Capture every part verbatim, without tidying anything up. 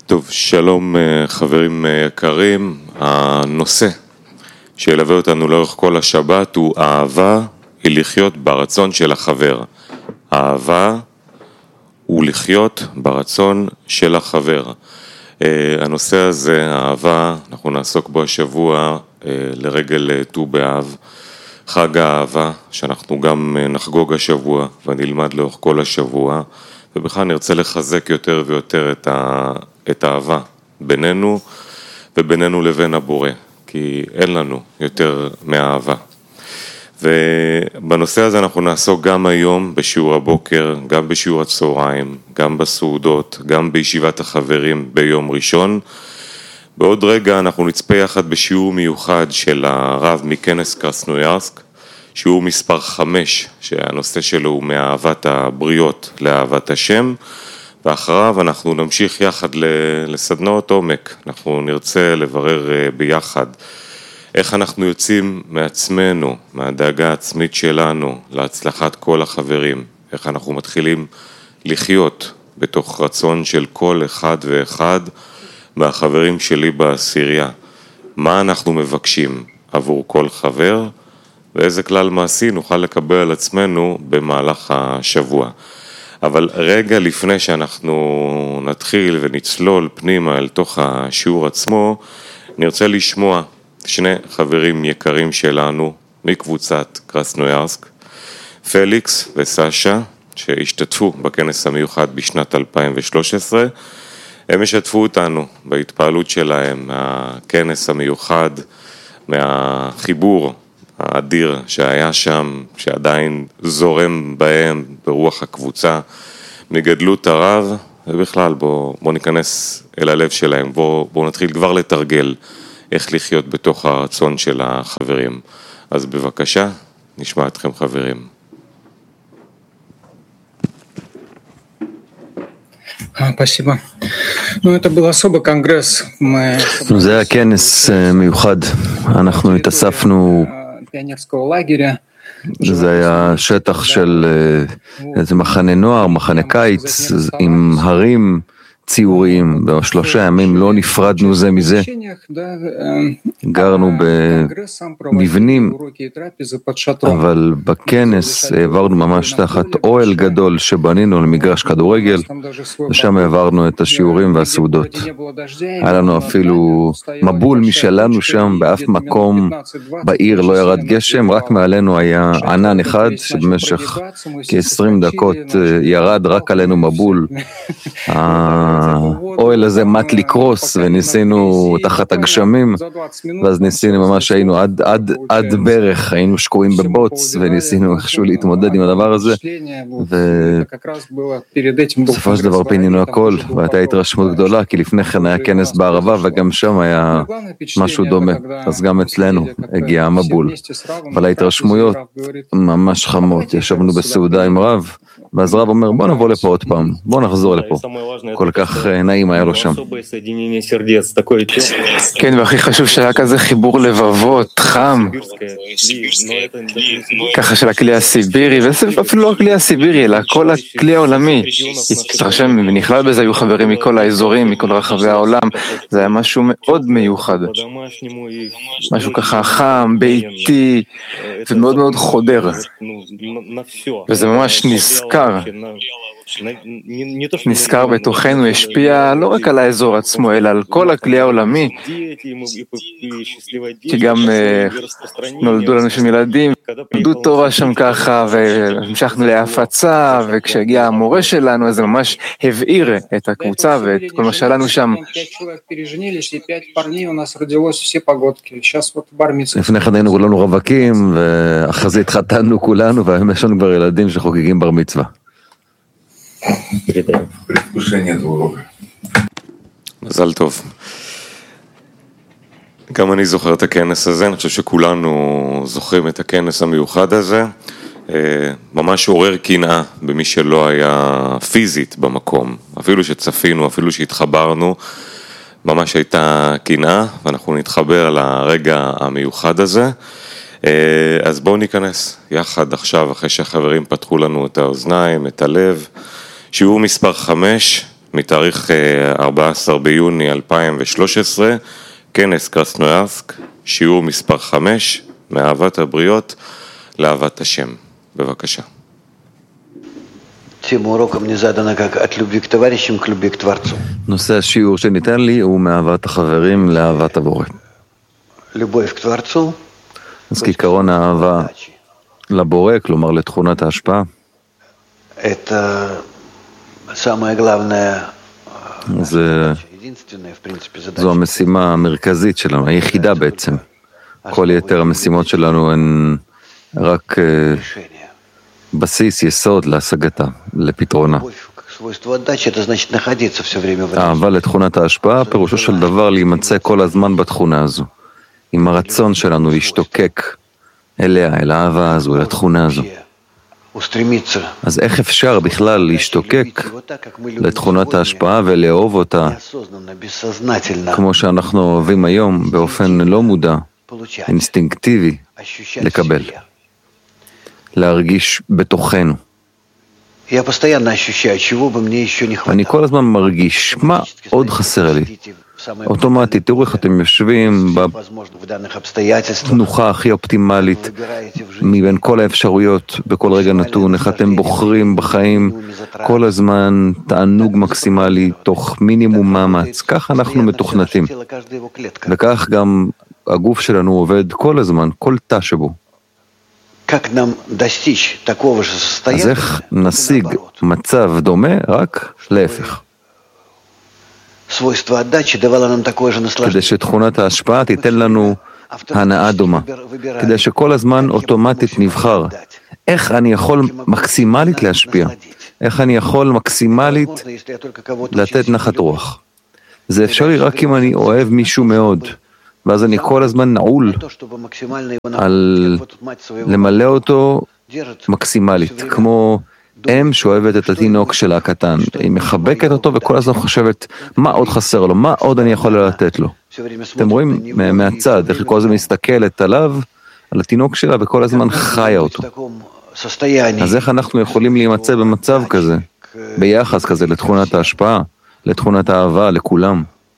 טוב, שלום חברים יקרים. הנושא שילווה אותנו לאורך כל השבת הוא אהבה היא לחיות ברצון של החבר. אהבה הוא לחיות ברצון של החבר. הנושא הזה, האהבה, אנחנו נעסוק בו השבוע לרגל ט"ו באב, חג האהבה, שאנחנו גם נחגוג השבוע ונלמד לאורך כל השבוע, ובכלל נרצה לחזק יותר ויותר את, ה... את האהבה בינינו ובינינו לבין הבורא, כי אין לנו יותר מהאהבה. ובנושא הזה אנחנו נעסוק גם היום בשיעור הבוקר, גם בשיעור הצהריים, גם בסעודות, גם בישיבת החברים ביום ראשון. בעוד רגע אנחנו נצפה יחד בשיעור מיוחד של הרב מכנס קרסנויארסק, שיעור מספר חמש, שהנושא שלו הוא מאהבת הבריות לאהבת השם, ואחריו אנחנו נמשיך יחד לסדנאות עומק. אנחנו נרצה לברר ביחד איך אנחנו יוצאים מעצמנו, מהדאגה העצמית שלנו, להצלחת כל החברים, איך אנחנו מתחילים לחיות בתוך רצון של כל אחד ואחד מהחברים שלי בעשירייה. מה אנחנו מבקשים עבור כל חבר, ואיזה כלל מעשי נוכל לקבל על עצמנו במהלך השבוע. אבל רגע לפני שאנחנו נתחיל ונצלול פנימה אל תוך השיעור עצמו, נרצה לשמוע שני חברים יקרים שלנו מקבוצת קרסנויארסק, פליקס וסשה, שהשתתפו בכנס המיוחד בשנת אלפיים ושלוש עשרה. הם ישתפו אותנו בהתפעלות שלהם מהכנס המיוחד, מהחיבור האדיר שהיה שם, שעדיין זורם בהם ברוח הקבוצה, מגדלות הרב, ובכלל בוא, בוא ניכנס אל הלב שלהם, בוא, בוא נתחיל כבר לתרגל איך לחיות בתוך הרצון של החברים. אז בבקשה, נשמע אתכם חברים. Спасибо. Ну, это был особый конгресс. Мы... זה היה כנס מיוחד. אנחנו התאספנו, זה היה שטח של איזה מחנה נוער, מחנה קיץ, עם הרים ציוריים. בשלושה ימים לא נפרדנו זה מזה. גרנו במבנים, אבל בכנס העברנו ממש תחת אוהל גדול שבנינו למגרש כדורגל, ושם העברנו את השיעורים והסעודות. היה לנו אפילו מבול משלנו שם, באף מקום בעיר לא ירד גשם, רק מעלינו היה ענן אחד שבמשך כ-עשרים דקות ירד רק עלינו מבול. האוהל הזה מת לקרוס וניסינו תחת הגשמים, ואז ניסינו ממש, היינו עד, עד, עד ברך, היינו שקועים בבוץ וניסינו איכשהו להתמודד עם הדבר הזה, ובסופו של דבר פינינו הכל, והייתה התרשמות גדולה, כי לפני כן היה כנס בערבה וגם שם היה משהו דומה, אז גם אצלנו הגיע המבול, אבל ההתרשמויות ממש חמות. ישבנו בסעודה עם רב, ואז רב אומר בוא נבוא לפה עוד פעם, בוא נחזור לפה, כל כך נעים היה לו שם. כן, והכי חשוב שהיה כזה חיבור לבבות, חם, ככה של הכלי הסיבירי, ואפילו לא הכלי הסיבירי, אלא כל הכלי העולמי. התרשם ונכלל בזה, היו חברים מכל האזורים, מכל רחבי העולם, זה היה משהו מאוד מיוחד. משהו ככה חם, ביתי, ומאוד מאוד חודר. וזה ממש נזכר. נזכר בתוכנו, השפיע לא רק על האזור עצמו, אלא על כל הכלי העולמי, כי גם נולדו לנו שם ילדים, נולדו תורה שם ככה, והמשכנו להפצה, וכשהגיע המורה שלנו, אז זה ממש הבעיר את הקבוצה, ואת כל מה שלנו שם. לפני כן היינו כולנו רווקים, ואחרי זה התחתנו כולנו, והיום יש לנו כבר ילדים שחוגגים בר מצווה. מזל טוב. גם אני זוכר את הכנס הזה, אני חושב שכולנו זוכרים את הכנס המיוחד הזה. ממש עורר קנאה במי שלא היה פיזית במקום, אפילו שצפינו, אפילו שהתחברנו, ממש הייתה קנאה, ואנחנו נתחבר על הרגע המיוחד הזה. אז בואו ניכנס יחד עכשיו, אחרי שהחברים פתחו לנו את האוזניים, את הלב. שיעור מספר חמש, מתאריך ארבעה עשר ביוני אלפיים ושלוש עשרה, כנס קרסנויארסק, שיעור מספר חמש, מאהבת הבריות לאהבת השם. בבקשה. נושא השיעור שניתן לי הוא מאהבת החברים לאהבת הבורא. אז כעיקרון האהבה לבורא, כלומר לתכונת ההשפעה, זה, זו המשימה המרכזית שלנו, היחידה בעצם. כל יתר המשימות שלנו הן רק בסיס, יסוד להשגתה, לפתרונה. אהבה לתכונת ההשפעה, פירושו של דבר להימצא כל הזמן בתכונה הזו. עם הרצון שלנו להשתוקק אליה, אל האהבה הזו, אל התכונה הזו. אז איך אפשר בכלל להשתוקק לתכונת ההשפעה ולאהוב אותה כמו שאנחנו אוהבים היום באופן לא מודע, אינסטינקטיבי, לקבל, להרגיש בתוכנו. אני כל הזמן מרגיש, מה עוד חסר לי? אוטומטית, תראו איך אתם יושבים בתנוחה הכי אופטימלית מבין כל האפשרויות בכל רגע נתון, איך אתם בוחרים בחיים כל הזמן תענוג מקסימלי תוך מינימום מאמץ. כך אנחנו מתוכנתים, וכך גם הגוף שלנו עובד כל הזמן, כל תא שבו. אז איך נשיג מצב דומה רק להפך? כדי שתכונת ההשפעה תיתן לנו הנאה דומה, כדי שכל הזמן אוטומטית נבחר איך אני יכול מקסימלית להשפיע, איך אני יכול מקסימלית לתת נחת רוח. זה אפשרי רק אם אני אוהב מישהו מאוד, ואז אני כל הזמן נעול על למלא אותו מקסימלית, כמו אם שאוהבת את התינוק שלה הקטן, היא מחבקת אותו וכל הזמן חושבת מה עוד חסר לו, מה עוד אני יכול לתת לו. אתם רואים מהצד איך היא כל הזמן מסתכלת עליו, על התינוק שלה, וכל הזמן חיה אותו. אז איך אנחנו יכולים להימצא במצב כזה, ביחס כזה לתכונת ההשפעה, לתכונת האהבה, לכולם?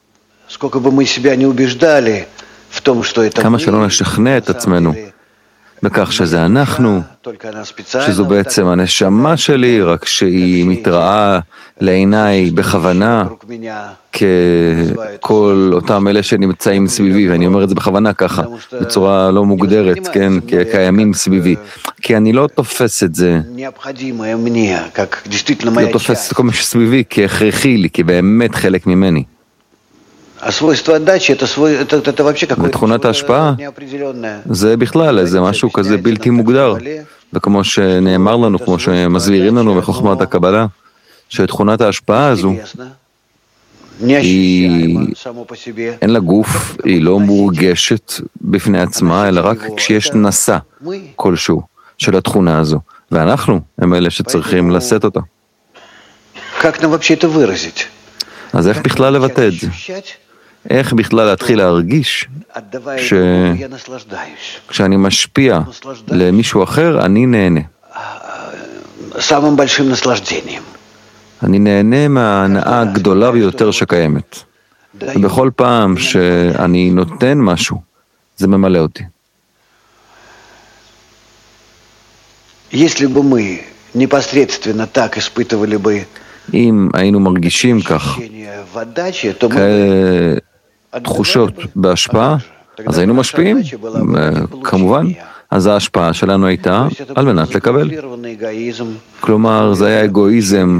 כמה שלא נשכנע את עצמנו בכך שזה אנחנו, שזו בעצם הנשמה שלי, רק שהיא מתראה לעיניי בכוונה ככל אותם אלה שנמצאים סביבי, ואני אומר את זה בכוונה ככה, בצורה לא מוגדרת, כן, כקיימים סביבי, כי אני לא תופס את זה, לא תופס את כל מה שסביבי כהכרחי לי, כבאמת חלק ממני. ותכונת ההשפעה זה בכלל, זה משהו כזה בלתי מוגדר, וכמו שנאמר לנו, כמו שמסבירים לנו בחוכמת הקבלה, שתכונת ההשפעה הזו היא אין לה גוף, היא לא מורגשת בפני עצמה, אלא רק כשיש נשא כלשהו של התכונה הזו, ואנחנו הם אלה שצריכים לשאת אותה. אז איך בכלל לבטא את זה? איך בכלל להתחיל להרגיש שכשאני משפיע למישהו אחר, אני נהנה. אני נהנה מההנאה הגדולה ביותר שקיימת. ובכל פעם שאני נותן משהו, זה ממלא אותי. אם היינו מרגישים כך, תחושות בהשפעה, אז היינו משפיעים, כמובן, אז ההשפעה שלנו הייתה על מנת לקבל. כלומר, זה היה אגואיזם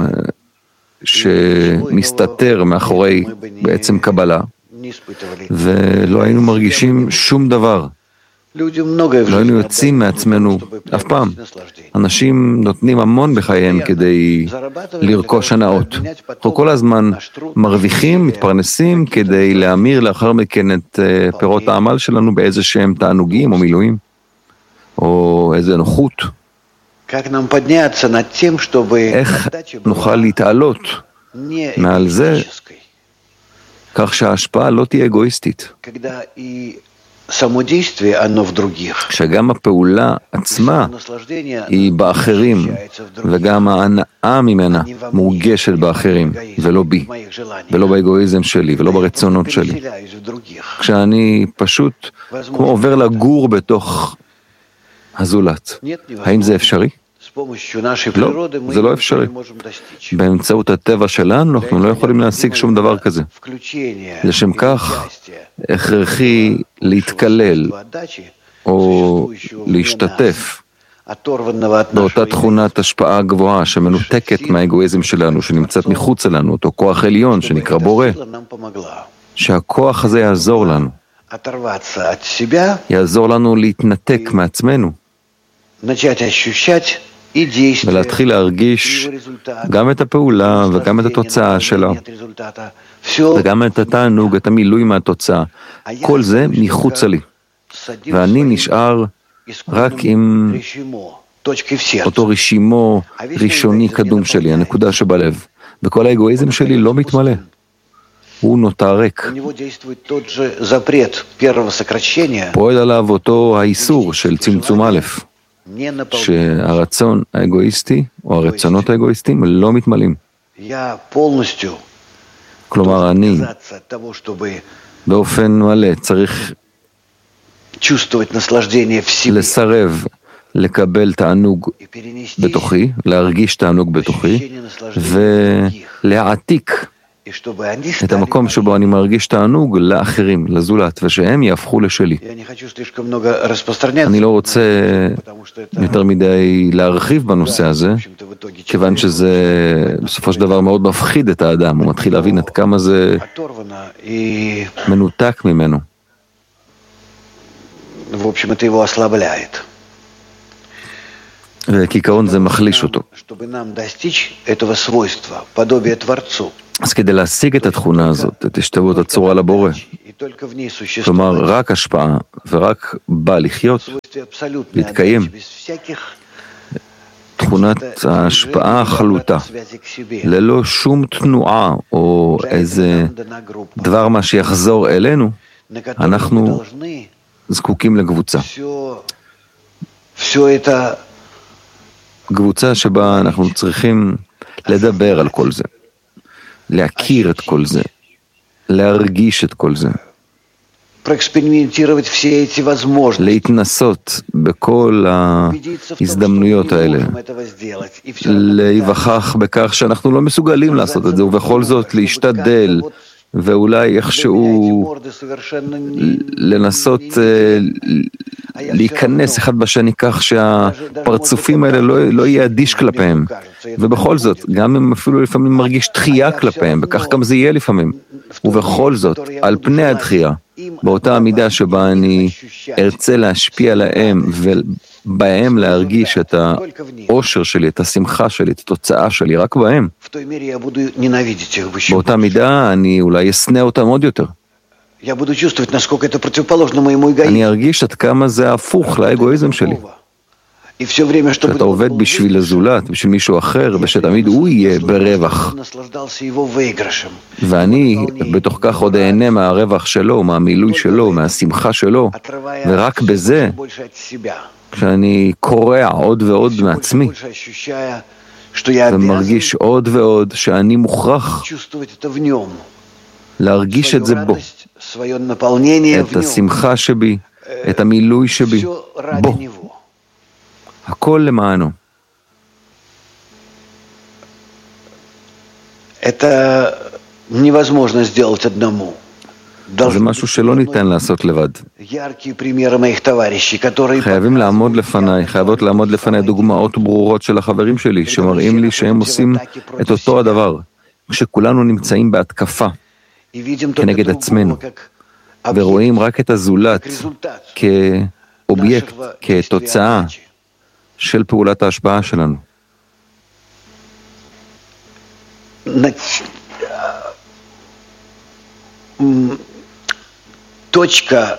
שמסתתר מאחורי בעצם קבלה, ולא היינו מרגישים שום דבר. לא היינו יוצאים מעצמנו אף פעם. אנשים נותנים המון בחייהם כדי לרכוש הנאות. אנחנו כל הזמן מרוויחים, מתפרנסים כדי להמיר לאחר מכן את פירות העמל שלנו באיזה שהם תענוגים או מילואים, או איזה נוחות. איך נוכל להתעלות מעל זה כך שההשפעה לא תהיה אגואיסטית? שגם הפעולה עצמה היא באחרים, וגם ההנאה ממנה מורגשת באחרים, ולא בי, ולא באגואיזם שלי, ולא ברצונות שלי. כשאני פשוט כמו עובר לגור בתוך הזולת. האם זה אפשרי? לא, זה לא אפשרי. באמצעות הטבע שלנו אנחנו לא יכולים להשיג שום דבר כזה. לשם כך הכרחי להתקלל או להשתתף באותה תכונת השפעה גבוהה שמנותקת מהאגואיזם שלנו, שנמצאת מחוץ לנו, אותו כוח עליון שנקרא בורא, שהכוח הזה יעזור לנו, יעזור לנו להתנתק מעצמנו, ולהתחיל להרגיש גם את הפעולה וגם את התוצאה שלה, וגם את התענוג, את המילוי מהתוצאה. כל זה מחוצה לי, ואני נשאר רק עם אותו רשימו ראשוני קדום שלי, הנקודה שבלב, וכל האגואיזם שלי לא מתמלא, הוא נותר ריק. פועל עליו אותו האיסור של צמצום א', שהרצון האגואיסטי או הרצונות האגואיסטיים לא מתמלאים. כלומר, אני באופן מלא צריך לסרב לקבל תענוג בתוכי, להרגיש תענוג בתוכי, ולהעתיק את המקום שבו אני מרגיש תענוג לאחרים, לזולת, ושהם יהפכו לשלי. אני לא רוצה יותר מדי להרחיב בנושא הזה, כיוון שזה בסופו של דבר מאוד מפחיד את האדם, הוא מתחיל להבין עד כמה זה מנותק ממנו. וכעיקרון זה מחליש אותו. אז כדי להשיג את התכונה הזאת, את השתוות הצורה לבורא, כלומר רק השפעה ורק בא לחיות, להתקיים, תכונת ההשפעה החלוטה, ללא שום תנועה או איזה דבר מה שיחזור אלינו, אנחנו זקוקים לקבוצה. קבוצה שבה אנחנו צריכים לדבר על כל זה, להכיר את כל זה, להרגיש את כל זה, להתנסות בכל ההזדמנויות האלה, להיווכח בכך שאנחנו לא מסוגלים לעשות את זה, ובכל זאת להשתדל, ואולי איכשהו לנסות להיכנס אחד בשני כך שהפרצופים האלה לא, לא יהיה אדיש כלפיהם, ובכל זאת, גם אם אפילו לפעמים מרגיש דחייה כלפיהם, וכך גם זה יהיה לפעמים, ובכל זאת, על פני הדחייה, באותה המידה שבה אני ארצה להשפיע להם, ובהם להרגיש את האושר שלי, את השמחה שלי, את התוצאה שלי, רק בהם. באותה מידה אני אולי אסנה אותם עוד יותר. אני ארגיש עד כמה זה הפוך לאגואיזם שלי. שאתה עובד בשביל הזולת, בשביל מישהו אחר, ושתמיד הוא יהיה ברווח. ואני בתוך כך עוד אהנה מהרווח שלו, מהמילוי שלו, מהשמחה שלו, ורק בזה, כשאני קורע עוד ועוד מעצמי, ומרגיש עוד ועוד שאני מוכרח להרגיש את זה בו, את השמחה שבי, את המילוי שבי, בו. הכל למענו. זה משהו שלא ניתן לעשות לבד. חייבים לעמוד לפניי, חייבות לעמוד לפניי דוגמאות ברורות של החברים שלי, שמראים לי שהם עושים את אותו הדבר, כשכולנו נמצאים בהתקפה כנגד עצמנו, ורואים רק את הזולת כאובייקט, כתוצאה של פעולת ההשפעה שלנו. Точка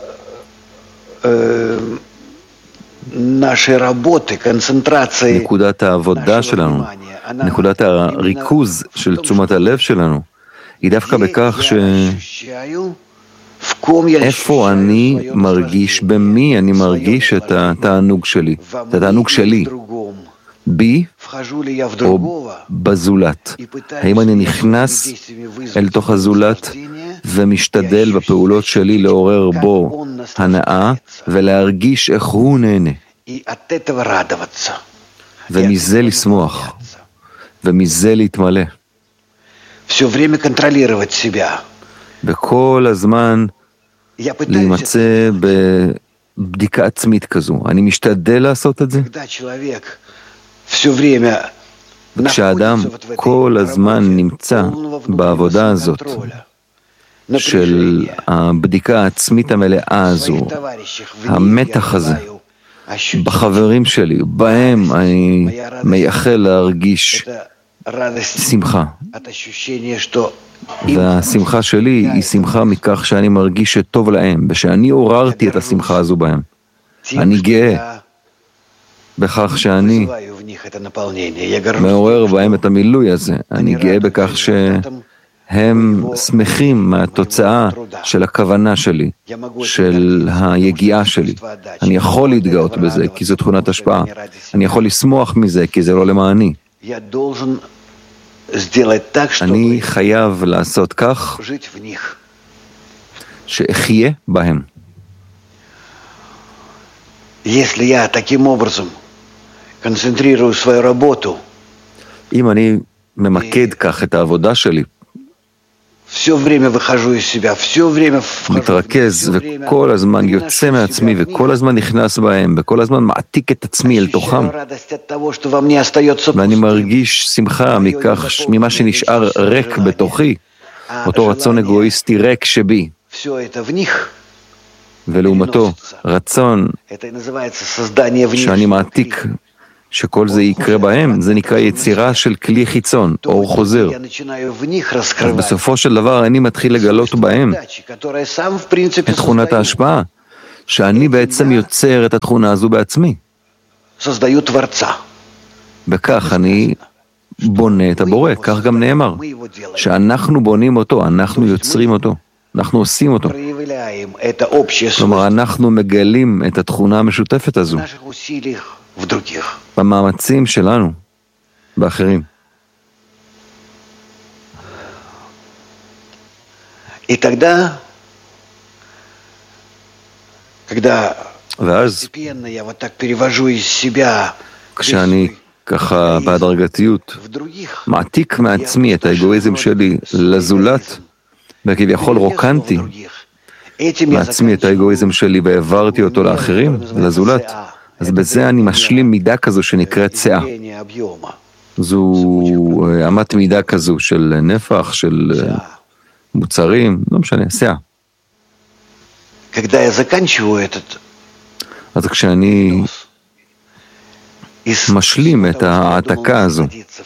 нашей работы, концентрации, נקודת העבודה שלנו, נקודת הריכוז של תשומת הלב שלנו, היא דווקא בכך איפה אני מרגיש, במי אני מרגיש את התענוג שלי, את התענוג שלי, בי או בזולת. האם אני נכנס אל תוך הזולת ומשתדל בפעולות שלי לעורר בו הנאה ולהרגיש איך הוא נהנה, ומזה לשמוח, ומזה להתמלא. וכל הזמן להימצא בבדיקה עצמית כזו. אני משתדל לעשות את זה. כשאדם כל הזמן נמצא בעבודה הזאת של הבדיקה העצמית המלאה הזו, המתח הזה, בחברים שלי, בהם אני מייחל להרגיש שמחה. והשמחה שלי היא שמחה מכך שאני מרגיש שטוב להם, ושאני עוררתי את השמחה הזו בהם. אני גאה בכך שאני מעורר בהם את המילוי הזה. אני גאה בכך שהם שמחים מהתוצאה של הכוונה שלי, של היגיעה שלי. אני יכול להתגאות בזה, כי זו תכונת השפעה. אני יכול לשמוח מזה, כי זה לא למעני. אני חייב לעשות כך שאחיה בהם. אם אני ממקד כך את העבודה שלי, מתרכז וכל הזמן יוצא מעצמי וכל הזמן נכנס בהם וכל הזמן מעתיק את עצמי אל תוכם, ואני מרגיש שמחה מכך, ממה שנשאר ריק בתוכי, אותו רצון אגואיסטי ריק שבי, ולעומתו רצון שאני מעתיק שכל זה יקרה בהם, זה נקרא יצירה של כלי חיצון, אור חוזר. אז בסופו של דבר אני מתחיל לגלות בהם את תכונת ההשפעה, שאני בעצם יוצר את התכונה הזו בעצמי. בכך אני בונה את הבורא, כך גם נאמר, שאנחנו בונים אותו, אנחנו יוצרים אותו, אנחנו עושים אותו. כלומר, אנחנו מגלים את התכונה המשותפת הזו במאמצים שלנו, באחרים. ואז, כשאני ככה בהדרגתיות מעתיק מעצמי את האגואיזם שלי לזולת, וכביכול רוקנתי מעצמי את האגואיזם שלי והעברתי אותו לאחרים, לזולת, אז בזה אני משלים מידה כזו שנקראת שאה. זו אמת מידה כזו של נפח, של מוצרים, לא משנה, שאה. אז כשאני משלים את ההעתקה הזו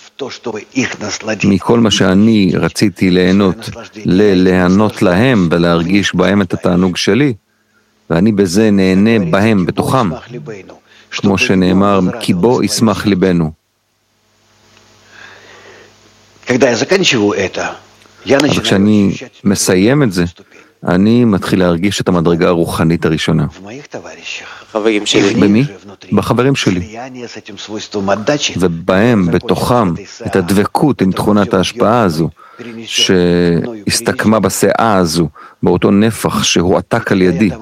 מכל מה שאני רציתי ליהנות, להיענות להם ולהרגיש בהם את התענוג שלי, ואני בזה נהנה בהם, בתוכם, כמו שנאמר, כי בו ישמח ליבנו. אז כשאני מסיים את זה, אני מתחיל להרגיש את המדרגה הרוחנית הראשונה. במי? בחברים שלי. ובהם, בתוכם, את הדבקות עם תכונת ההשפעה הזו, שהסתכמה בשאה הזו, באותו נפח שהועתק על ידי,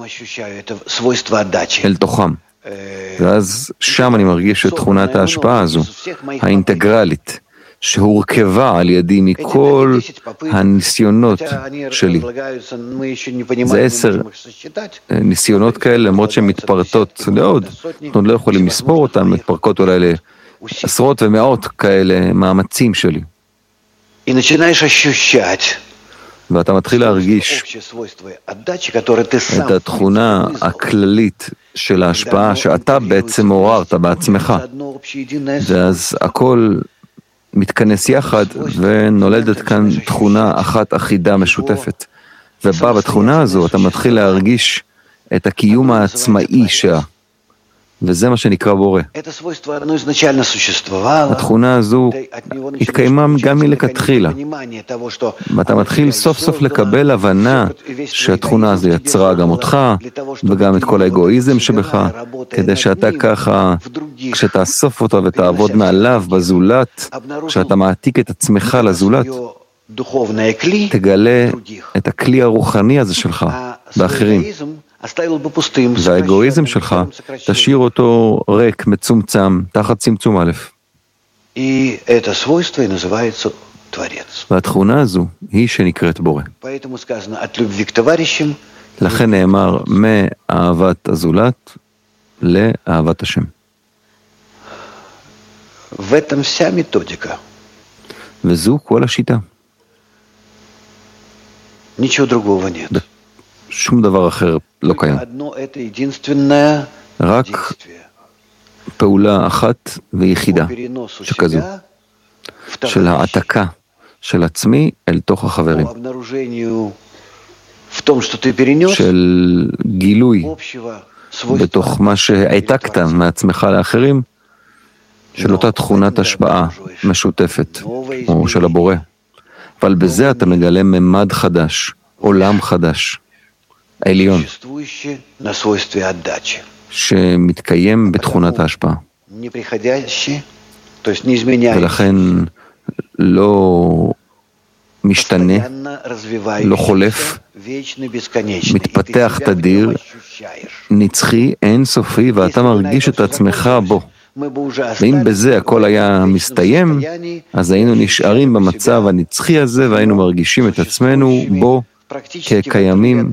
אל תוכם. ואז שם אני מרגיש את תכונת ההשפעה הזו, האינטגרלית, שהורכבה על ידי מכל הניסיונות שלי. זה עשר ניסיונות כאלה, למרות שהן מתפרטות לעוד. אנחנו לא יכולים לספור אותן, מתפרקות אולי לעשרות ומאות כאלה מאמצים שלי. ואתה מתחיל להרגיש את התכונה הכללית של ההשפעה שאתה בעצם עוררת בעצמך. ואז הכל מתכנס יחד ונולדת כאן תכונה אחת אחידה משותפת. ובה בתכונה הזו אתה מתחיל להרגיש את הקיום העצמאי שה. וזה מה שנקרא בורא. התכונה הזו התקיימה גם מלכתחילה, ואתה מתחיל סוף סוף לקבל הבנה שהתכונה הזו יצרה גם אותך, וגם את כל האגואיזם שבך, כדי שאתה ככה, כשתאסוף אותו ותעבוד מעליו בזולת, כשאתה מעתיק את עצמך לזולת, תגלה את הכלי הרוחני הזה שלך באחרים. והאגואיזם שלך, תשאיר אותו ריק, מצומצם, תחת צמצום א'. והתכונה הזו היא שנקראת בורא. לכן נאמר מאהבת הזולת לאהבת השם. וזו כל השיטה. שום דבר אחר לא קיים. רק פעולה אחת ויחידה שכזו, של העתקה של עצמי אל תוך החברים, של גילוי בתוך מה שהעתקת מעצמך לאחרים, של אותה תכונת השפעה משותפת, או של הבורא. אבל בזה אתה מגלה ממד חדש, עולם חדש, העליון, שמתקיים בתכונת ההשפעה. ולכן לא משתנה, לא חולף, מתפתח תדיר, נצחי, אינסופי, ואתה מרגיש את עצמך בו. ואם בזה הכל היה מסתיים, אז היינו נשארים במצב הנצחי הזה, והיינו מרגישים את עצמנו בו כקיימים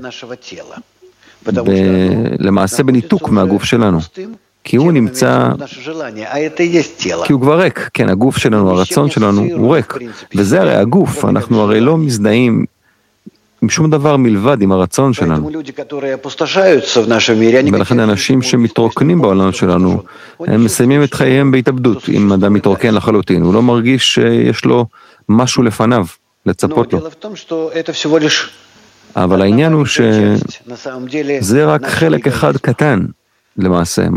למעשה בניתוק מהגוף שלנו. כי הוא נמצא, כי הוא כבר ריק, כן, הגוף שלנו, הרצון שלנו הוא ריק, וזה הרי הגוף, אנחנו הרי לא מזדהים עם שום דבר מלבד עם הרצון שלנו. ולכן אנשים שמתרוקנים בעולם שלנו, הם מסיימים את חייהם בהתאבדות. אם אדם מתרוקן לחלוטין, הוא לא מרגיש שיש לו משהו לפניו, לצפות לו. אבל העניין הוא שזה רק חלק אחד קטן, למעשה.